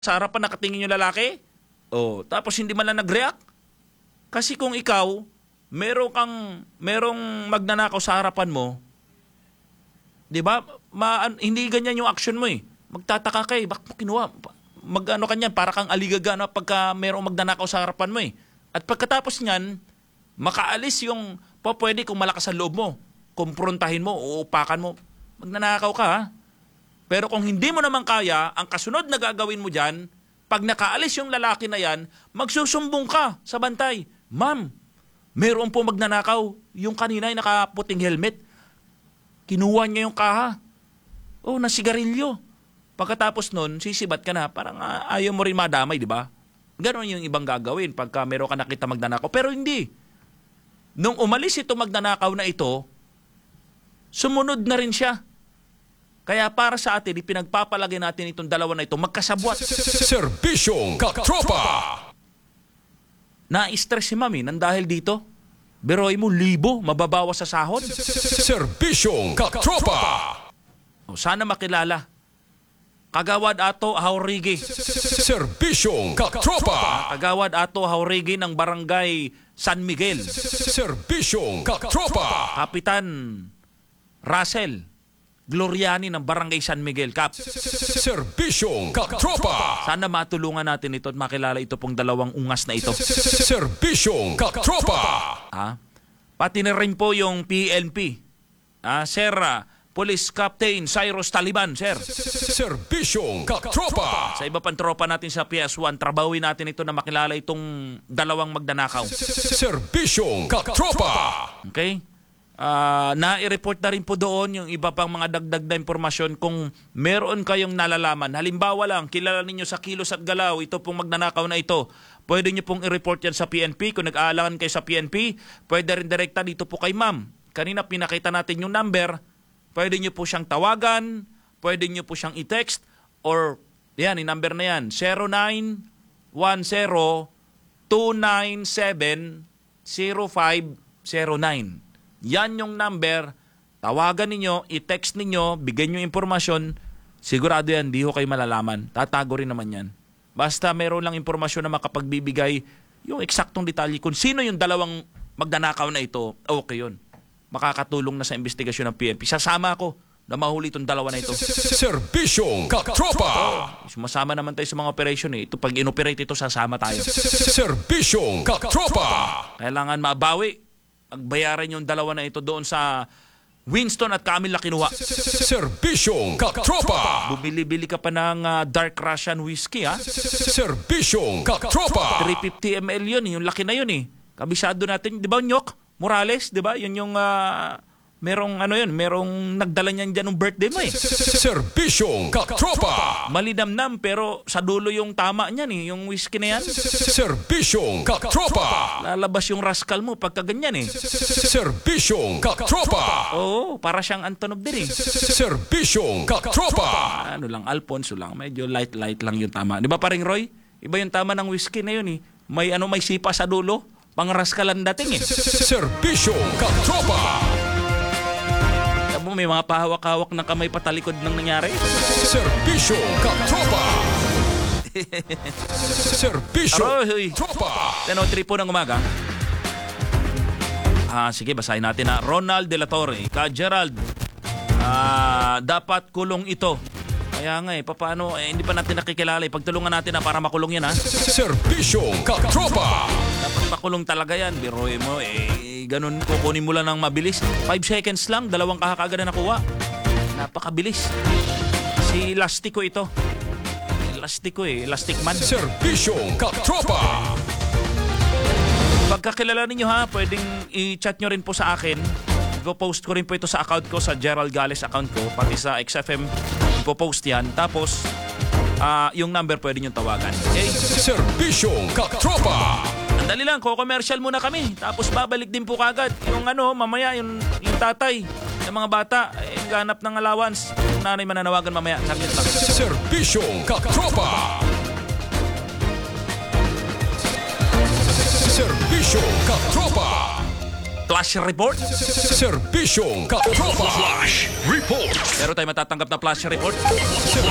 Sa harapan nakatingin yung lalaki? Oh, tapos hindi man lang nag-react? Kasi kung ikaw, merong magnanakaw sa harapan mo, 'di ba? Hindi ganyan yung action mo eh. Magtataka ka eh, bakit mo kinuha? Mag-ano kanyan, para kang aligaga na pagka merong magnanakaw sa harapan mo eh. At pagkatapos niyan, makaalis yung pwede kung malakas ang loob mo. Kumprontahin mo, uupakan mo. Magnanakaw ka ha. Pero kung hindi mo naman kaya, ang kasunod na gagawin mo dyan, pag nakaalis yung lalaki na yan, magsusumbong ka sa bantay. Ma'am, meron po magnanakaw. Yung kanina ay nakaputing helmet. Kinuha niya yung kaha. Oh, nasigarilyo. Pagkatapos nun, sisibat ka na. Parang ayaw mo rin madamay, di ba? Ganon yung ibang gagawin pagka meron ka nakita magnanakaw. Pero hindi. Nung umalis ito magnanakaw na ito, sumunod na rin siya. Kaya para sa atin, ipinagpapalagay natin itong dalawa na ito, magkasabwat. Serbisyong katropa! Na-stress si mami nang dahil dito. Biroy mo, 1,000, mababawas sa sahod. Serbisyong katropa! O, sana makilala. Kagawad Ato Haurigi. Serbisyong katropa! Kagawad Ato Haurigi ng Barangay San Miguel. Serbisyong katropa! Kapitan Russell Gloriani ng Barangay San Miguel. Serbisyong katropa! Sana matulungan natin ito at makilala ito pong dalawang ungas na ito. Serbisyong katropa! Pati na rin po yung PNP. Sir, Police Captain Cyrus Taliban, sir. Serbisyong katropa! Sa iba pang tropa natin sa PS1, trabawin natin ito na makilala itong dalawang magnanakaw. Serbisyong katropa! Okay? Na-i-report na rin po doon yung iba pang mga dagdag na impormasyon kung meron kayong nalalaman. Halimbawa lang, kilala ninyo sa kilos at galaw, ito pong magnanakaw na ito. Pwede nyo pong i-report yan sa PNP. Kung nag-aalangan kayo sa PNP, pwede rin direkta dito po kay ma'am. Kanina pinakita natin yung number. Pwede nyo po siyang tawagan, pwede nyo po siyang i-text, or yan, yung number na yan, 0910-297-0509. Yan yung number, tawagan ninyo, i-text ninyo, bigyan nyo impormasyon, sigurado yan, di ho kayo malalaman. Tatago rin naman yan. Basta meron lang impormasyon na makapagbibigay yung eksaktong detalye kung sino yung dalawang magnanakaw na ito, okay yun. Makakatulong na sa investigasyon ng PNP. Sasama ako na mahuli itong dalawa na ito. Serbisyong katropa! Sumasama naman tayo sa mga operation eh. Ito, pag inoperate ito, sasama tayo. Serbisyong katropa! Kailangan mabawi. Magbayaran yung dalawa na ito doon sa Winston at Camila kinuha. Serbisyong katropa! Bumili-bili ka pa ng Dark Russian whiskey, ha? Serbisyong katropa! 350 ml yun, yung laki na yun eh. Kabisado natin, di ba, Nyok? Morales, di ba? Yun yung merong nagdala niyan dyan ng birthday mo eh. Serbisyong katropa! Malinamnam pero sa dulo yung tama niyan eh, yung whiskey na yan. Serbisyong katropa! Lalabas yung rascal mo pagka ganyan eh. Serbisyong katropa! Oo, para siyang Antonov din eh. Serbisyong katropa! Ano lang, Alfonso lang, medyo light lang yung tama. Di ba paring Roy? Iba yung tama ng whiskey na yun eh. May sipa sa dulo, pang raskalan dating eh. Serbisyong katropa! May mga pahawak-hawak ng kamay patalikod nang nangyari. Serbisyong katropa! Serbisyong katropa! 10:03 po ng umaga. Sige, basahin natin na. Ronald De La Torre, ka Gerald, dapat kulong ito. Kaya nga paano, hindi pa natin nakikilala. Pagtulungan natin na para makulong yan, ha? Serbisyong katropa! Dapat makulong talaga yan. Biroy mo, ganun, kukunin mo lang ng mabilis. 5 seconds lang, 2 kahakagad na nakuha. Napakabilis. Si Lastiko ito. Lastiko Elastic Man. Serbisyong katropa! Pagkakilala ninyo ha, pwedeng i-chat nyo rin po sa akin. Go-post ko rin po ito sa account ko, sa Gerald Gales account ko, pati sa XFM, ipo-post yan. Tapos, yung number pwede nyo tawagan. Okay? Serbisyong katropa! Andali lang, ko-commercial muna kami. Tapos babalik din po kagad. Yung mamaya, yung tatay, yung mga bata, ganap ng allowance. Yung nanay mananawagan mamaya. Saglit lang. Serbisyong katropa! Serbisyong katropa! Flash report? Serbisyong katropa! Flash report! Meron tayo matatanggap na flash report?